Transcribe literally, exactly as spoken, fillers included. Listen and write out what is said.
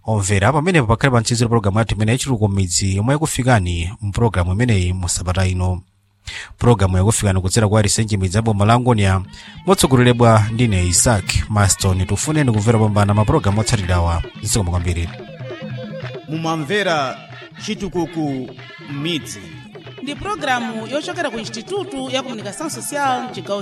omvera pamene pakhale pa mchiziro programu yathu imene yachitukuko m'midzi yomwe yakufikani mpulogalamu imeneyi mu sabata ino. Pulogalamu yakufikani kudzera kwa alisenji midzi ya boma la Angonia motsogoleredwa ndine Isaac Maston. Tifuneni kumvera pambana mapulogalamu otsatirawa. Zikomo kwambiri. Mumamvera chitukuko m'midzi ndi programu yochokera ku Instituto ya Comunicação Social chigawo